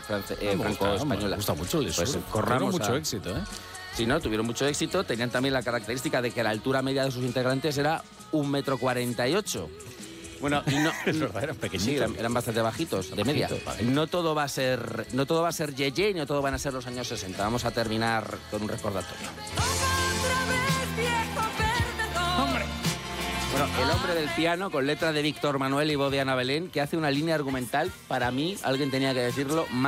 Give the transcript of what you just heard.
franco-española. Me gusta mucho el Pues sur. corramos Tuvieron mucho a- éxito, ¿eh? Sí, ¿no? Tuvieron mucho éxito. Tenían también la característica de que la altura media de sus integrantes era 1,48 m. Bueno, y no, Es verdad, eran pequeñitos. Sí, eran bastante bajitos, de media. Bajitos. No todo va a ser Yeye y no todo van a ser los años 60. Vamos a terminar con un recordatorio. ¡Hombre! Bueno, El hombre del piano, con letra de Víctor Manuel y voz de Ana Belén, que hace una línea argumental, para mí, alguien tenía que decirlo,